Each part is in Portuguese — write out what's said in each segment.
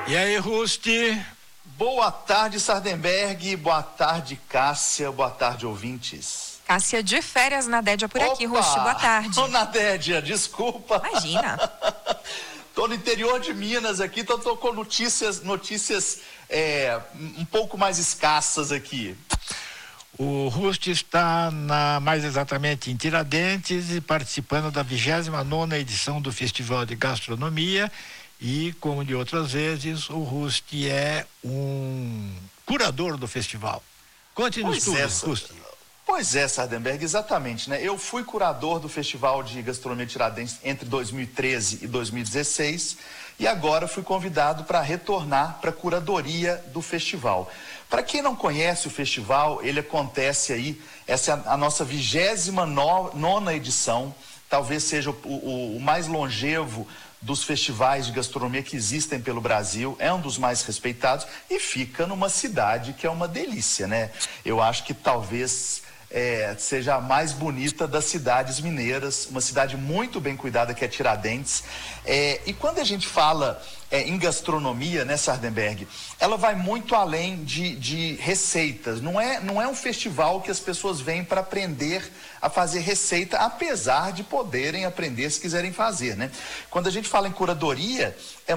E aí, Rusti? Boa tarde, Sardenberg. Boa tarde, Cássia. Boa tarde, ouvintes. Cássia de férias, Nadédia por aqui. Rusti, boa tarde. Ô, Nadédia, desculpa. Imagina. Tô no interior de Minas aqui, então tô com notícias um pouco mais escassas aqui. O Rusti está mais exatamente em Tiradentes e participando da 29ª edição do Festival de Gastronomia. E, como de outras vezes, o Rusti é um curador do festival. Conte-nos tudo, Rusti. Pois é, Sardenberg, exatamente, né? Eu fui curador do Festival de Gastronomia Tiradentes entre 2013 e 2016 e agora fui convidado para retornar para a curadoria do festival. Para quem não conhece o festival, ele acontece aí, essa é a nossa 29ª edição, talvez seja o mais longevo dos festivais de gastronomia que existem pelo Brasil, é um dos mais respeitados e fica numa cidade que é uma delícia, né? Eu acho que talvez seja a mais bonita das cidades mineiras, uma cidade muito bem cuidada que é Tiradentes. E quando a gente fala em gastronomia, né, Sardenberg, ela vai muito além de receitas. Não é um festival que as pessoas vêm para aprender a fazer receita, apesar de poderem aprender se quiserem fazer, né? Quando a gente fala em curadoria,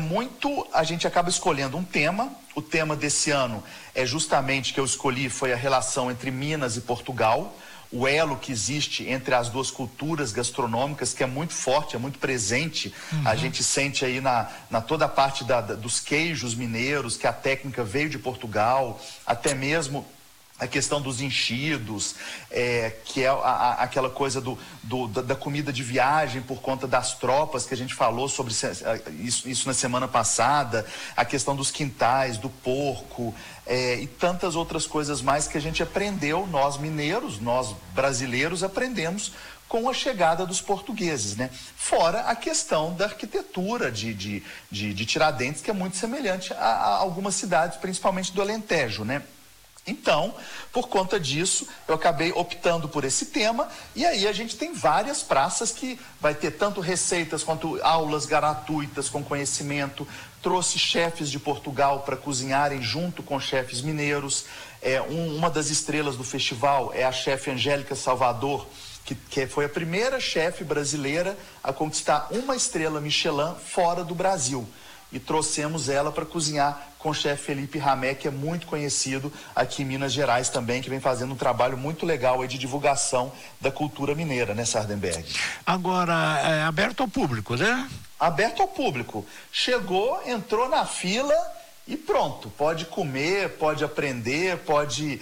a gente acaba escolhendo um tema. O tema desse ano justamente que eu escolhi foi a relação entre Minas e Portugal, o elo que existe entre as duas culturas gastronômicas, que é muito forte, é muito presente. A gente sente aí na toda a parte dos queijos mineiros, que a técnica veio de Portugal, até mesmo a questão dos enchidos, que é aquela coisa da comida de viagem por conta das tropas, que a gente falou sobre isso na semana passada, a questão dos quintais, do porco, e tantas outras coisas mais que a gente aprendeu, nós mineiros, nós brasileiros aprendemos com a chegada dos portugueses, né? Fora a questão da arquitetura de Tiradentes, que é muito semelhante a algumas cidades, principalmente do Alentejo, né? Então, por conta disso, eu acabei optando por esse tema e aí a gente tem várias praças que vai ter tanto receitas quanto aulas gratuitas com conhecimento. Trouxe chefes de Portugal para cozinharem junto com chefes mineiros. Uma das estrelas do festival é a chefe Angélica Salvador, que foi a primeira chefe brasileira a conquistar uma estrela Michelin fora do Brasil. E trouxemos ela para cozinhar com o chefe Felipe Ramé, que é muito conhecido aqui em Minas Gerais também, que vem fazendo um trabalho muito legal aí de divulgação da cultura mineira, né, Sardenberg? Agora, é aberto ao público, né? Aberto ao público. Chegou, entrou na fila e pronto. Pode comer, pode aprender, pode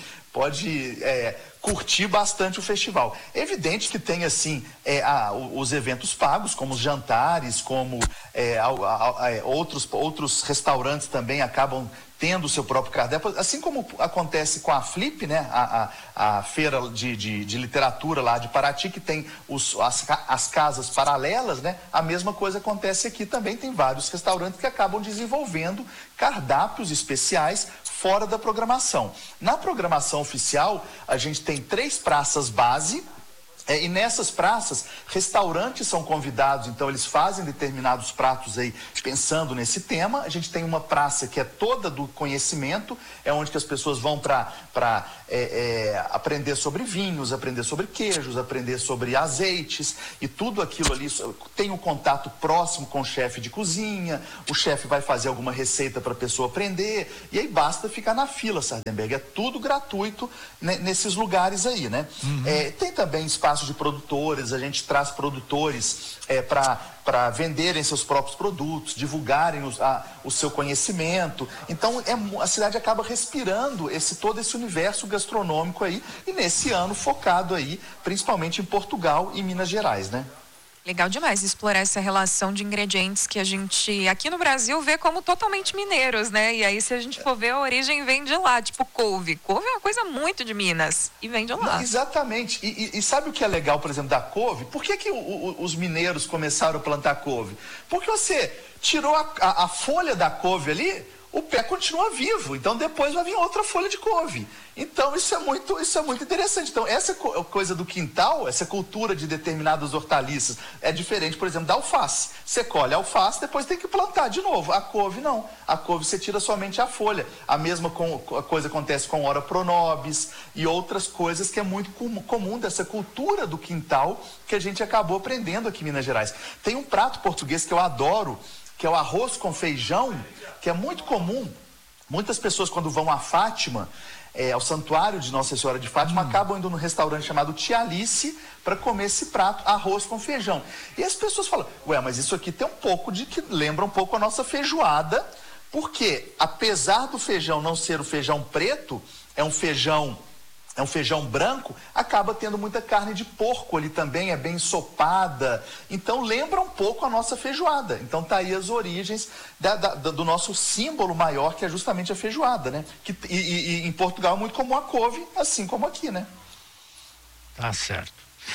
curtir bastante o festival. É evidente que tem, assim, os eventos pagos, como os jantares, como outros restaurantes também acabam tendo o seu próprio cardápio, assim como acontece com a Flip, né? A feira de literatura lá de Paraty, que tem as casas paralelas, né? A mesma coisa acontece aqui também, tem vários restaurantes que acabam desenvolvendo cardápios especiais fora da programação. Na programação oficial, a gente tem 3 praças base, e nessas praças, restaurantes são convidados, então eles fazem determinados pratos aí, pensando nesse tema. A gente tem uma praça que é toda do conhecimento, é onde que as pessoas vão para aprender sobre vinhos, aprender sobre queijos, aprender sobre azeites, e tudo aquilo ali tem um contato próximo com o chefe de cozinha, o chefe vai fazer alguma receita para a pessoa aprender, e aí basta ficar na fila, Sardenberg. É tudo gratuito, né, nesses lugares aí, né? Tem também espaço de produtores, a gente traz produtores para venderem seus próprios produtos, divulgarem o seu conhecimento. Então a cidade acaba respirando todo esse universo gastronômico aí, e nesse ano focado aí principalmente em Portugal e Minas Gerais, né? Legal demais explorar essa relação de ingredientes que a gente aqui no Brasil vê como totalmente mineiros, né? E aí, se a gente for ver, a origem vem de lá, tipo couve. Couve é uma coisa muito de Minas e vem de lá. Não, exatamente. E sabe o que é legal, por exemplo, da couve? Por que os mineiros começaram a plantar couve? Porque você tirou a folha da couve ali, o pé continua vivo. Então depois vai vir outra folha de couve. Então isso é muito interessante. Então essa coisa do quintal, essa cultura de determinadas hortaliças é diferente, por exemplo, da alface. Você colhe a alface, depois tem que plantar de novo. A couve não. A couve você tira somente a folha. A mesma coisa acontece com Ora pronobis e outras coisas que é muito comum dessa cultura do quintal que a gente acabou aprendendo aqui em Minas Gerais. Tem um prato português que eu adoro, que é o arroz com feijão, que é muito comum. Muitas pessoas, quando vão a Fátima, ao santuário de Nossa Senhora de Fátima, acabam indo num restaurante chamado Tia Alice para comer esse prato, arroz com feijão. E as pessoas falam, mas isso aqui tem um pouco que lembra um pouco a nossa feijoada, porque apesar do feijão não ser o feijão preto, é um feijão branco, acaba tendo muita carne de porco ali também, é bem ensopada. Então lembra um pouco a nossa feijoada. Então tá aí as origens do nosso símbolo maior, que é justamente a feijoada, né? E em Portugal é muito comum a couve, assim como aqui, né? Tá certo.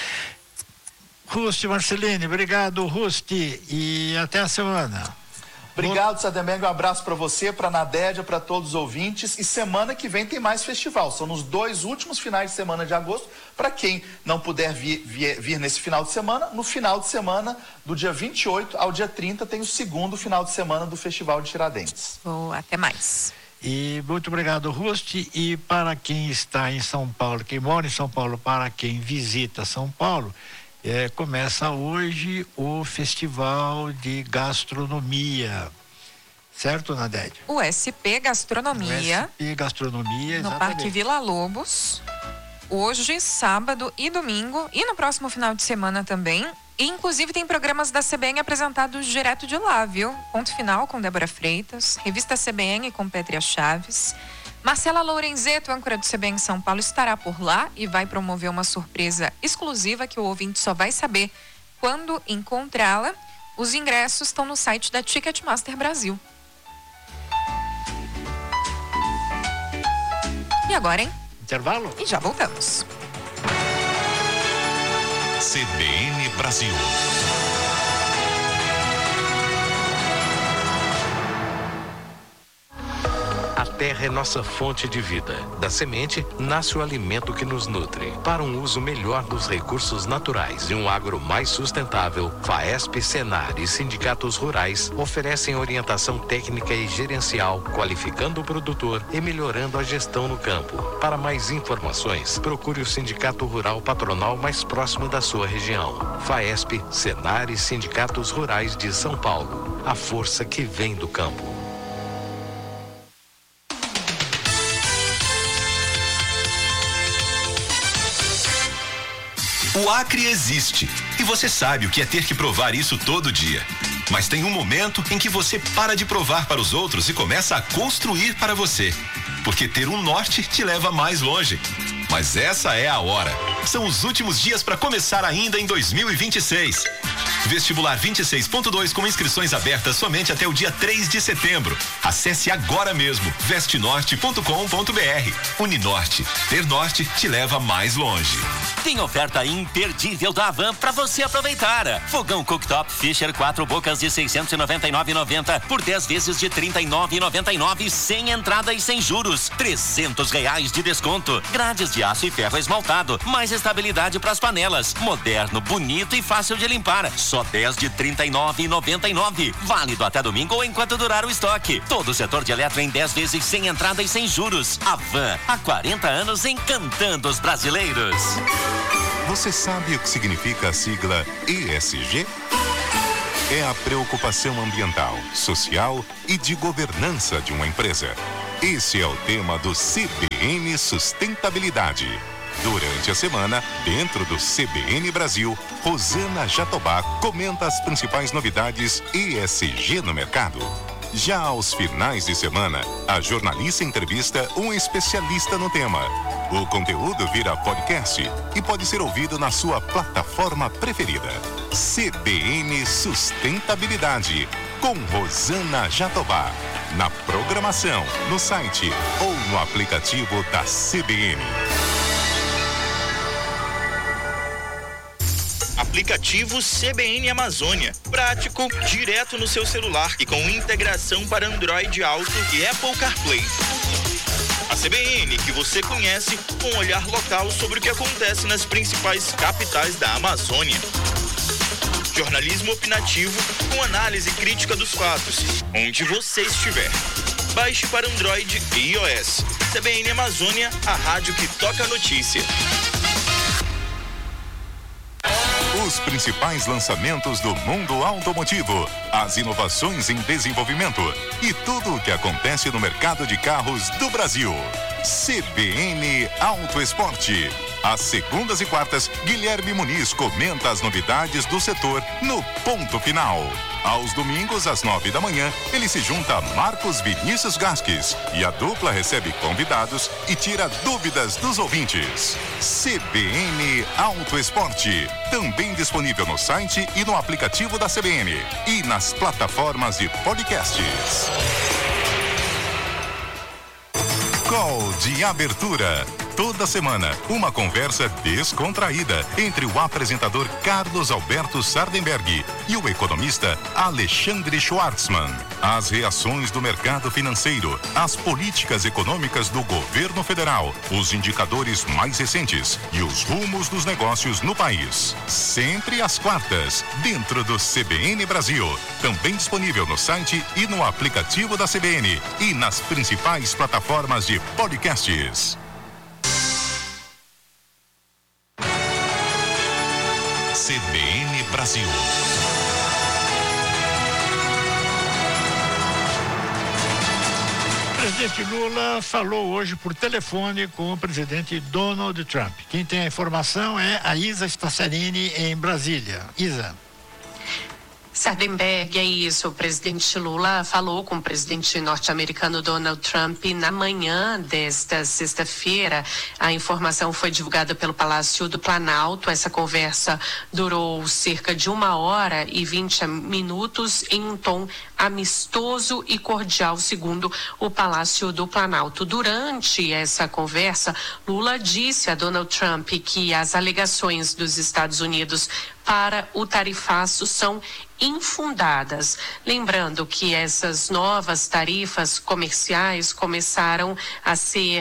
Rusti Marceline, obrigado, Rusti, e até a semana. Obrigado, Sardenberg, um abraço para você, para a Nadédia, para todos os ouvintes, e semana que vem tem mais festival, são nos 2 últimos finais de semana de agosto. Para quem não puder vir nesse final de semana, no final de semana do dia 28 ao dia 30 tem o segundo final de semana do Festival de Tiradentes. Até mais. E muito obrigado, Rusti, e para quem está em São Paulo, quem mora em São Paulo, para quem visita São Paulo, começa hoje o Festival de Gastronomia, certo, Nadédia? O SP Gastronomia. O SP Gastronomia, no Parque Vila Lobos, hoje, sábado e domingo, e no próximo final de semana também. E, inclusive, tem programas da CBN apresentados direto de lá, viu? Ponto Final com Débora Freitas, Revista CBN com Pétria Chaves. Marcela Lorenzeto, âncora do CBN São Paulo, estará por lá e vai promover uma surpresa exclusiva que o ouvinte só vai saber quando encontrá-la. Os ingressos estão no site da Ticketmaster Brasil. E agora, hein? Intervalo? E já voltamos. CBN Brasil. A terra é nossa fonte de vida. Da semente nasce o alimento que nos nutre. Para um uso melhor dos recursos naturais e um agro mais sustentável, FAESP, Senar e sindicatos rurais oferecem orientação técnica e gerencial, qualificando o produtor e melhorando a gestão no campo. Para mais informações, procure o sindicato rural patronal mais próximo da sua região. FAESP, Senar e sindicatos rurais de São Paulo. A força que vem do campo. O Acre existe e você sabe o que é ter que provar isso todo dia. Mas tem um momento em que você para de provar para os outros e começa a construir para você. Porque ter um norte te leva mais longe. Mas essa é a hora. São os últimos dias para começar ainda em 2026. Vestibular 26.2 com inscrições abertas somente até o dia 3 de setembro. Acesse agora mesmo vestenorte.com.br. Uninorte. Ter norte te leva mais longe. Tem oferta imperdível da Havan para você aproveitar. Fogão cooktop Fisher 4 bocas de 699,90 por 10 vezes de 39,99 sem entrada e sem juros. R$300 de desconto. Grades de aço e ferro esmaltado. Mais estabilidade para as panelas. Moderno, bonito e fácil de limpar. Só 10 de R$39,99. Válido até domingo ou enquanto durar o estoque. Todo o setor de eletro em 10 vezes sem entrada e sem juros. Havan, há 40 anos encantando os brasileiros. Você sabe o que significa a sigla ESG? É a preocupação ambiental, social e de governança de uma empresa. Esse é o tema do CBN Sustentabilidade. Durante a semana, dentro do CBN Brasil, Rosana Jatobá comenta as principais novidades ESG no mercado. Já aos finais de semana, a jornalista entrevista um especialista no tema. O conteúdo vira podcast e pode ser ouvido na sua plataforma preferida. CBN Sustentabilidade, com Rosana Jatobá. Na programação, no site ou no aplicativo da CBN. aplicativo CBN Amazônia. Prático, direto no seu celular e com integração para Android Auto e Apple CarPlay. A CBN, que você conhece, com um olhar local sobre o que acontece nas principais capitais da Amazônia. Jornalismo opinativo com análise crítica dos fatos, onde você estiver. Baixe para Android e iOS. CBN Amazônia, a rádio que toca a notícia. Os principais lançamentos do mundo automotivo, as inovações em desenvolvimento e tudo o que acontece no mercado de carros do Brasil. CBN Auto Esporte. Às segundas e quartas, Guilherme Muniz comenta as novidades do setor no Ponto Final. Aos domingos, às 9 da manhã, ele se junta a Marcos Vinícius Gasques e a dupla recebe convidados e tira dúvidas dos ouvintes. CBN Auto Esporte, também disponível no site e no aplicativo da CBN e nas plataformas de podcasts. Call de abertura. Toda semana, uma conversa descontraída entre o apresentador Carlos Alberto Sardenberg e o economista Alexandre Schwartzman. As reações do mercado financeiro, as políticas econômicas do governo federal, os indicadores mais recentes e os rumos dos negócios no país. Sempre às quartas, dentro do CBN Brasil. Também disponível no site e no aplicativo da CBN e nas principais plataformas de podcasts. CBN Brasil. O presidente Lula falou hoje por telefone com o presidente Donald Trump. Quem tem a informação é a Isa Staciarini em Brasília. Isa. Sardenberg, é isso. O presidente Lula falou com o presidente norte-americano Donald Trump na manhã desta sexta-feira. A informação foi divulgada pelo Palácio do Planalto. Essa conversa durou cerca de 1h20 em um tom amistoso e cordial, segundo o Palácio do Planalto. Durante essa conversa, Lula disse a Donald Trump que as alegações dos Estados Unidos para o tarifaço são infundadas. Lembrando que essas novas tarifas comerciais começaram a ser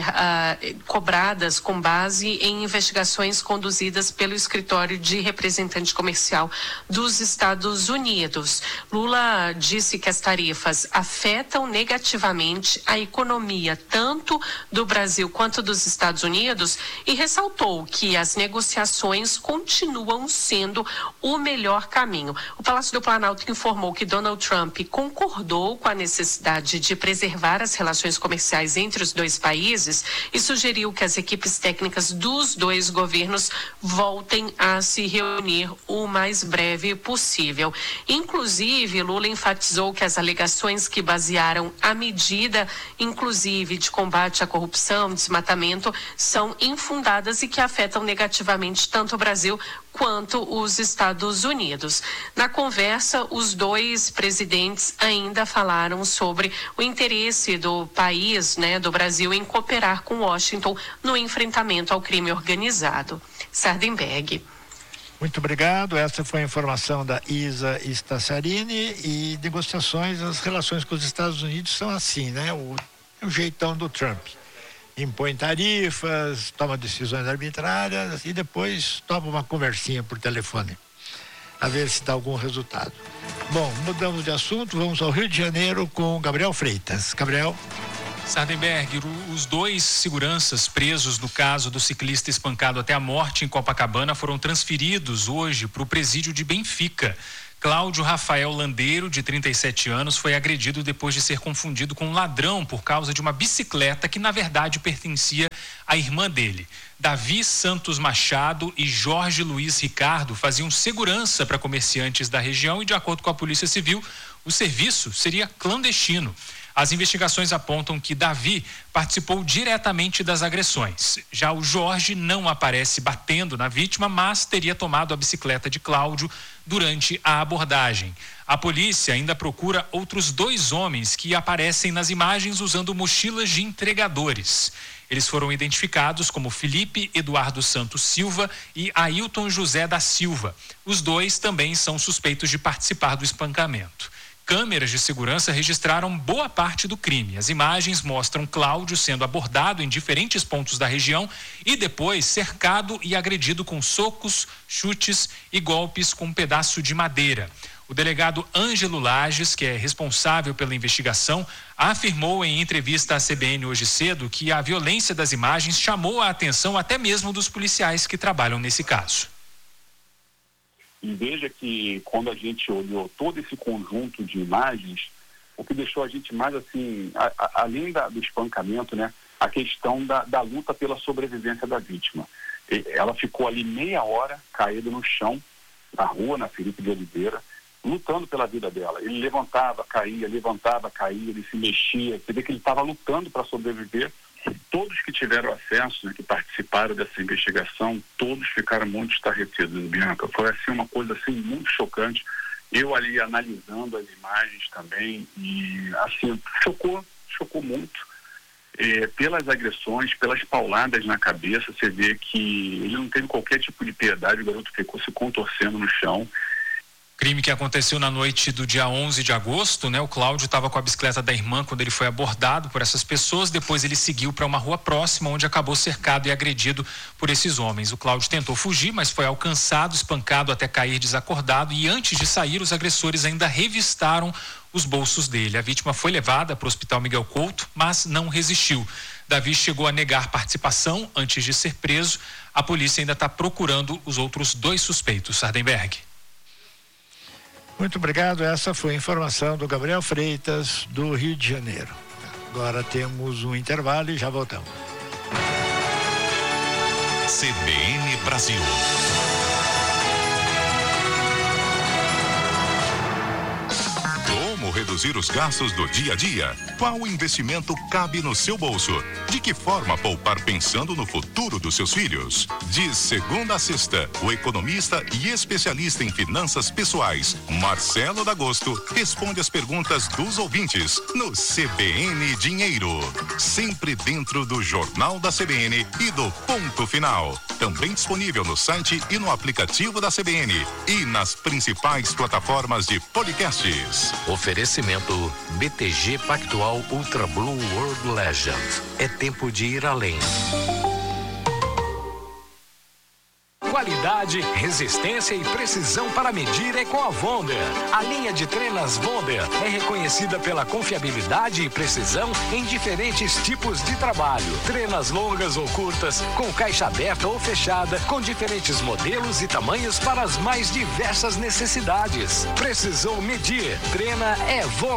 cobradas com base em investigações conduzidas pelo Escritório de Representante Comercial dos Estados Unidos. Lula disse que as tarifas afetam negativamente a economia tanto do Brasil quanto dos Estados Unidos e ressaltou que as negociações continuam sendo o melhor caminho. O Palácio do Planalto informou que Donald Trump concordou com a necessidade de preservar as relações comerciais entre os dois países e sugeriu que as equipes técnicas dos dois governos voltem a se reunir o mais breve possível. Inclusive, Lula enfatizou que as alegações que basearam a medida, inclusive de combate à corrupção, desmatamento, são infundadas e que afetam negativamente tanto o Brasil quanto os Estados Unidos. Na conversa, os dois presidentes ainda falaram sobre o interesse do país, do Brasil, em cooperar com Washington no enfrentamento ao crime organizado. Sardenberg. Muito obrigado. Essa foi a informação da Isa Staciarini. E negociações, as relações com os Estados Unidos são assim, o jeitão do Trump. Impõe tarifas, toma decisões arbitrárias e depois toma uma conversinha por telefone, a ver se dá algum resultado. Bom, mudamos de assunto, vamos ao Rio de Janeiro com Gabriel Freitas. Gabriel. Sardenberg, os dois seguranças presos no caso do ciclista espancado até a morte em Copacabana foram transferidos hoje para o presídio de Benfica. Cláudio Rafael Landeiro, de 37 anos, foi agredido depois de ser confundido com um ladrão por causa de uma bicicleta que, na verdade, pertencia à irmã dele. Davi Santos Machado e Jorge Luiz Ricardo faziam segurança para comerciantes da região e, de acordo com a Polícia Civil, o serviço seria clandestino. As investigações apontam que Davi participou diretamente das agressões. Já o Jorge não aparece batendo na vítima, mas teria tomado a bicicleta de Cláudio durante a abordagem. A polícia ainda procura outros 2 homens que aparecem nas imagens usando mochilas de entregadores. Eles foram identificados como Felipe Eduardo Santos Silva e Ailton José da Silva. Os 2 também são suspeitos de participar do espancamento. Câmeras de segurança registraram boa parte do crime. As imagens mostram Cláudio sendo abordado em diferentes pontos da região e depois cercado e agredido com socos, chutes e golpes com um pedaço de madeira. O delegado Ângelo Lages, que é responsável pela investigação, afirmou em entrevista à CBN hoje cedo que a violência das imagens chamou a atenção até mesmo dos policiais que trabalham nesse caso. E veja que quando a gente olhou todo esse conjunto de imagens, o que deixou a gente mais assim, além do espancamento, né, a questão da luta pela sobrevivência da vítima. Ela ficou ali meia hora caída no chão, na rua, na Felipe de Oliveira, lutando pela vida dela. Ele levantava, caía, ele se mexia. Você vê que ele estava lutando para sobreviver. Todos que tiveram acesso, né, que participaram dessa investigação, todos ficaram muito estarrecidos, Bianca. Foi assim uma coisa assim muito chocante. Eu ali analisando as imagens também e assim chocou muito. Pelas agressões, pelas pauladas na cabeça, você vê que ele não teve qualquer tipo de piedade. O garoto ficou se contorcendo no chão. Crime que aconteceu na noite do dia 11 de agosto, né? O Cláudio estava com a bicicleta da irmã quando ele foi abordado por essas pessoas. Depois ele seguiu para uma rua próxima, onde acabou cercado e agredido por esses homens. O Cláudio tentou fugir, mas foi alcançado, espancado até cair desacordado. E antes de sair, os agressores ainda revistaram os bolsos dele. A vítima foi levada para o Hospital Miguel Couto, mas não resistiu. Davi chegou a negar participação antes de ser preso. A polícia ainda está procurando os outros 2 suspeitos. Sardenberg. Muito obrigado. Essa foi a informação do Gabriel Freitas, do Rio de Janeiro. Agora temos um intervalo e já voltamos. CBN Brasil. Como reduzir os gastos do dia a dia? Qual investimento cabe no seu bolso? De que forma poupar pensando no futuro dos seus filhos? De segunda a sexta, o economista e especialista em finanças pessoais, Marcelo D'Agosto, responde as perguntas dos ouvintes no CBN Dinheiro. Sempre dentro do Jornal da CBN e do Ponto Final. Também disponível no site e no aplicativo da CBN e nas principais plataformas de podcasts. Oferecimento BTG Pactual Ultra Blue World Legend. É tempo de ir além. Qualidade, resistência e precisão para medir é com a Wonder. A linha de trenas Wonder é reconhecida pela confiabilidade e precisão em diferentes tipos de trabalho. Trenas longas ou curtas, com caixa aberta ou fechada, com diferentes modelos e tamanhos para as mais diversas necessidades. Precisou medir? Treina é Wonder.